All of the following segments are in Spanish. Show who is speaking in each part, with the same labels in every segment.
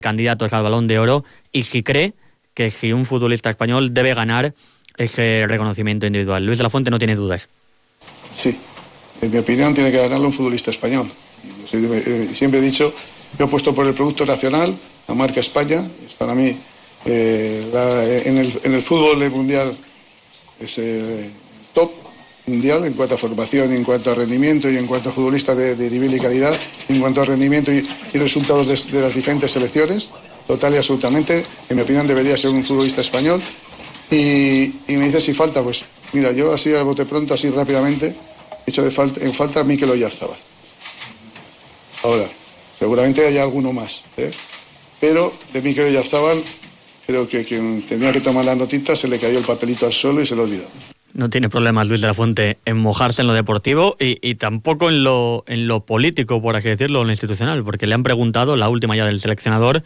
Speaker 1: candidatos al Balón de Oro y si cree que si un futbolista español debe ganar ese reconocimiento individual. Luis de la Fuente no tiene dudas.
Speaker 2: Sí, en mi opinión tiene que ganarlo un futbolista español. Siempre he dicho, yo he puesto por el producto nacional, la marca España. Para mí, en el fútbol mundial es top mundial en cuanto a formación, en cuanto a rendimiento y en cuanto a futbolistas de nivel y calidad, en cuanto a rendimiento y resultados de las diferentes selecciones, total y absolutamente. En mi opinión debería ser un futbolista español. Y me dice si falta, pues mira, yo así a bote pronto, así rápidamente, he hecho en falta a Mikel Oyarzabal. Ahora, seguramente haya alguno más, pero de Mikel Oyarzabal creo que quien tenía que tomar las notitas se le cayó el papelito al suelo y se lo olvidó.
Speaker 1: No tiene problemas Luis de la Fuente en mojarse en lo deportivo y tampoco en lo político, por así decirlo, en lo institucional, porque le han preguntado, la última ya del seleccionador,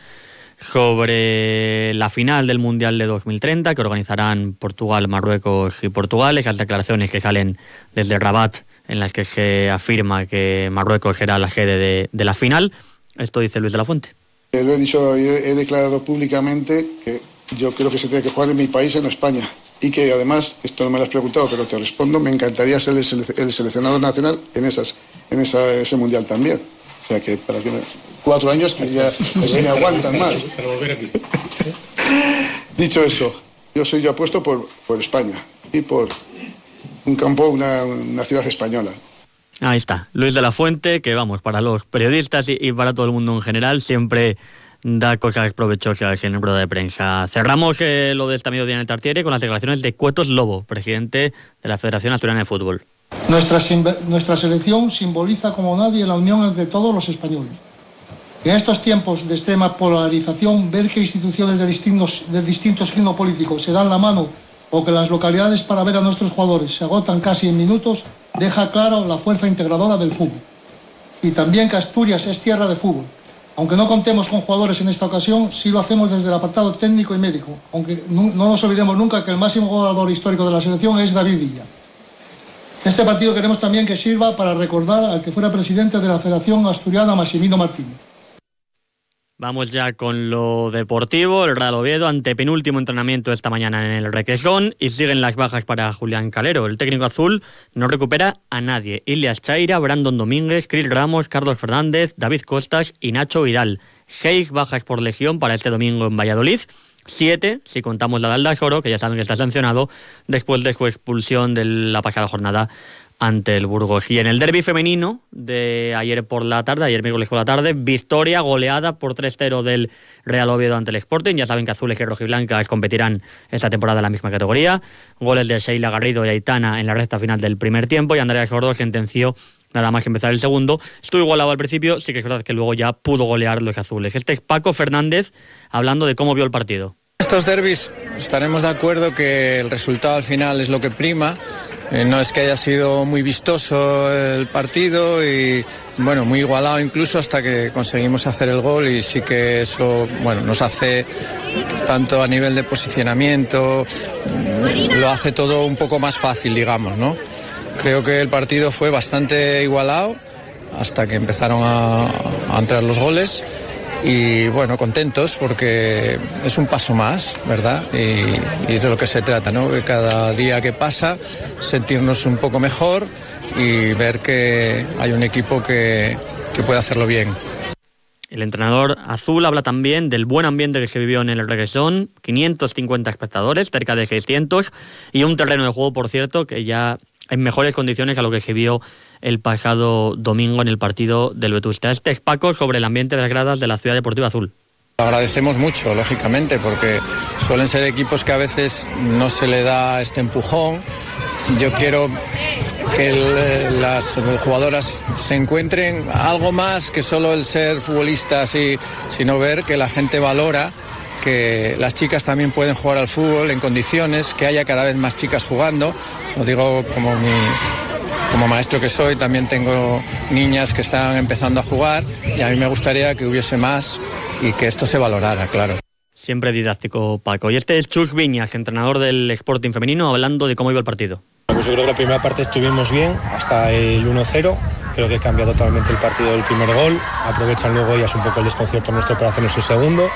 Speaker 1: sobre la final del Mundial de 2030 que organizarán Portugal, Marruecos y Portugal. Esas declaraciones que salen desde Rabat en las que se afirma que Marruecos será la sede de la final. Esto dice Luis de la Fuente.
Speaker 2: Lo he dicho y he declarado públicamente que yo creo que se tiene que jugar en mi país, en España, y que además, esto no me lo has preguntado pero te respondo, me encantaría ser el seleccionador nacional en ese Mundial también. O sea que para que 4 años que ya se me aguantan más.
Speaker 3: Para volver aquí.
Speaker 2: Dicho eso, yo apuesto por España y por un campo, una ciudad española.
Speaker 1: Ahí está, Luis de la Fuente, que vamos, para los periodistas y para todo el mundo en general, siempre da cosas provechosas en el rueda de prensa. Cerramos lo de esta mediodía en el Tartiere con las declaraciones de Cuetos Lobo, presidente de la Federación Asturiana de Fútbol.
Speaker 4: Nuestra selección simboliza como nadie la unión entre todos los españoles. En estos tiempos de extrema polarización, ver que instituciones de distintos signos políticos se dan la mano o que las localidades para ver a nuestros jugadores se agotan casi en minutos, deja claro la fuerza integradora del fútbol. Y también que Asturias es tierra de fútbol. Aunque no contemos con jugadores en esta ocasión, sí lo hacemos desde el apartado técnico y médico, aunque no nos olvidemos nunca que el máximo jugador histórico de la selección es David Villa. Este partido queremos también que sirva para recordar al que fuera presidente de la Federación Asturiana, Massimino Martínez.
Speaker 1: Vamos ya con lo deportivo. El Real Oviedo, antepenúltimo entrenamiento esta mañana en el Requesón y siguen las bajas para Julián Calero. El técnico azul no recupera a nadie. Ilias Chaira, Brandon Domínguez, Cris Ramos, Carlos Fernández, David Costas y Nacho Vidal. 6 bajas por lesión para este domingo en Valladolid. 7, si contamos la de Aldasoro, que ya saben que está sancionado después de su expulsión de la pasada jornada ante el Burgos. Y en el derbi femenino de ayer miércoles por la tarde, victoria goleada por 3-0 del Real Oviedo ante el Sporting. Ya saben que azules y rojiblancas competirán esta temporada en la misma categoría. Goles de Sheila Garrido y Aitana en la recta final del primer tiempo y Andrea Sordo sentenció nada más empezar el segundo. Estuvo igualado al principio, sí que es verdad que luego ya pudo golear los azules. Este es Paco Fernández hablando de cómo vio el partido.
Speaker 5: Estos derbis estaremos de acuerdo que el resultado al final es lo que prima. No es que haya sido muy vistoso el partido y bueno, muy igualado incluso hasta que conseguimos hacer el gol y sí que eso nos hace tanto a nivel de posicionamiento, lo hace todo un poco más fácil, digamos, ¿no? Creo que el partido fue bastante igualado hasta que empezaron a entrar los goles. Y bueno, contentos porque es un paso más, ¿verdad? Y es de lo que se trata, ¿no? Que cada día que pasa sentirnos un poco mejor y ver que hay un equipo que puede hacerlo bien.
Speaker 1: El entrenador azul habla también del buen ambiente que se vivió en el Requesón, 550 espectadores, cerca de 600, y un terreno de juego, por cierto, que ya en mejores condiciones a lo que se vio el pasado domingo en el partido del Vetusta. Este es Paco sobre el ambiente de las gradas de la Ciudad Deportiva Azul.
Speaker 5: Agradecemos mucho, lógicamente, porque suelen ser equipos que a veces no se le da este empujón. Yo quiero que las jugadoras se encuentren algo más que solo el ser futbolistas, sino ver que la gente valora que las chicas también pueden jugar al fútbol en condiciones, que haya cada vez más chicas jugando. Lo digo como maestro que soy, también tengo niñas que están empezando a jugar y a mí me gustaría que hubiese más y que esto se valorara, claro.
Speaker 1: Siempre didáctico, Paco. Y este es Chus Viñas, entrenador del Sporting femenino, hablando de cómo iba el partido.
Speaker 3: Pues yo creo que la primera parte estuvimos bien hasta el 1-0. Creo que cambia totalmente el partido del primer gol. Aprovechan luego ellas un poco el desconcierto nuestro para hacernos el segundo.